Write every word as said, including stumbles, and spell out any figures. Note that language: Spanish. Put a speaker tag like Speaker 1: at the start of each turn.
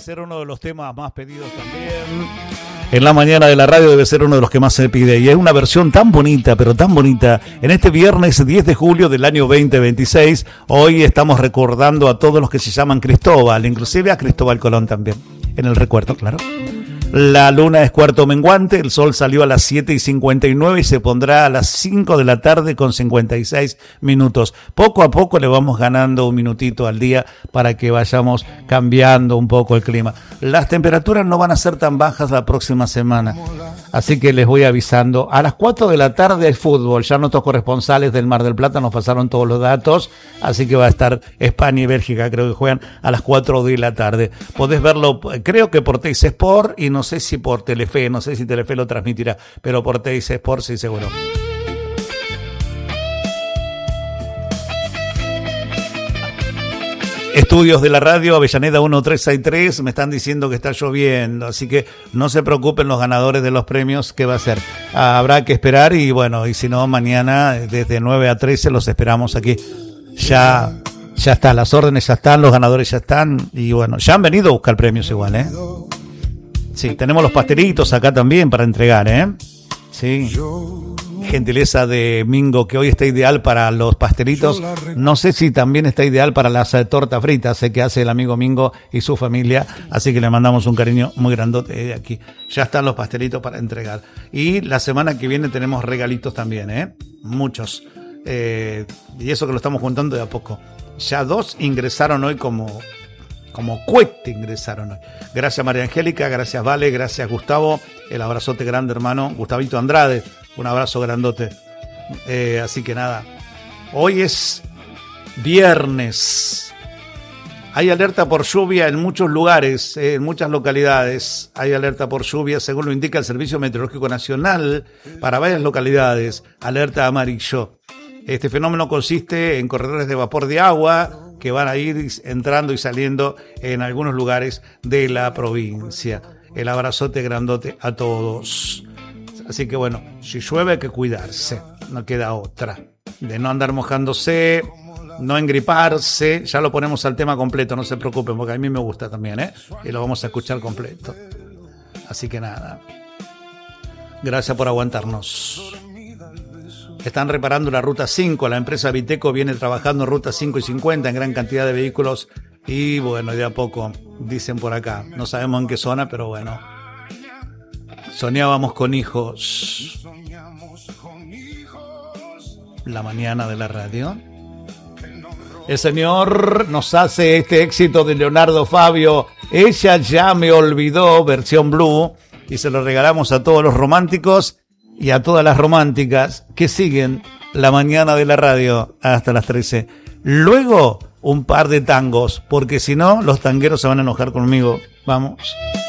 Speaker 1: ser uno de los temas más pedidos también. En la mañana de la radio debe ser uno de los que más se pide. Y es una versión tan bonita, pero tan bonita. En este viernes diez de julio del año veinte veintiséis, hoy estamos recordando a todos los que se llaman Cristóbal, inclusive a Cristóbal Colón también, en el recuerdo, claro. La luna es cuarto menguante, el sol salió a las siete y cincuenta y nueve y se pondrá a las cinco de la tarde con cincuenta y seis minutos. Poco a poco le vamos ganando un minutito al día para que vayamos cambiando un poco el clima. Las temperaturas no van a ser tan bajas la próxima semana, así que les voy avisando. A las cuatro de la tarde hay fútbol, ya nuestros corresponsales del Mar del Plata nos pasaron todos los datos, así que va a estar España y Bélgica, creo que juegan a las cuatro de la tarde. Podés verlo, creo que por Teis Sport y no No sé si por Telefe, no sé si Telefe lo transmitirá, pero por Teis Sport sí seguro. Estudios de la radio, Avellaneda mil trescientos sesenta y tres, me están diciendo que está lloviendo, así que no se preocupen los ganadores de los premios, ¿qué va a ser? Ah, habrá que esperar y bueno, y si no, mañana desde nueve a trece los esperamos aquí. Ya, ya está, las órdenes ya están, los ganadores ya están y bueno, ya han venido a buscar premios igual, ¿eh? Sí, tenemos los pastelitos acá también para entregar, ¿eh? Sí. Gentileza de Mingo, que hoy está ideal para los pastelitos. No sé si también está ideal para las eh, tortas fritas, sé que hace el amigo Mingo y su familia, así que le mandamos un cariño muy grandote de aquí. Ya están los pastelitos para entregar. Y la semana que viene tenemos regalitos también, ¿eh? Muchos. Eh, y eso que lo estamos juntando de a poco. Ya dos ingresaron hoy como... Como cohete ingresaron hoy. Gracias María Angélica, gracias Vale, gracias Gustavo. El abrazote grande, hermano. Gustavito Andrade, un abrazo grandote. Eh, así que nada, hoy es viernes. Hay alerta por lluvia en muchos lugares, eh, en muchas localidades. Hay alerta por lluvia, según lo indica el Servicio Meteorológico Nacional, para varias localidades. Alerta amarillo. Este fenómeno consiste en corredores de vapor de agua que van a ir entrando y saliendo en algunos lugares de la provincia. El abrazote grandote a todos. Así que bueno, si llueve hay que cuidarse, no queda otra. De no andar mojándose, no engriparse, ya lo ponemos al tema completo, no se preocupen, porque a mí me gusta también, ¿eh? Y lo vamos a escuchar completo. Así que nada, gracias por aguantarnos. Están reparando la Ruta cinco, la empresa Viteco viene trabajando en Ruta cinco y cincuenta en gran cantidad de vehículos y bueno, de a poco, dicen por acá, no sabemos en qué zona, pero bueno, soñábamos con hijos. La mañana de la radio. El señor nos hace este éxito de Leonardo Fabio, Ella ya me olvidó, versión blue, y se lo regalamos a todos los románticos y a todas las románticas que siguen la mañana de la radio hasta las trece. Luego, un par de tangos, porque si no, los tangueros se van a enojar conmigo. Vamos.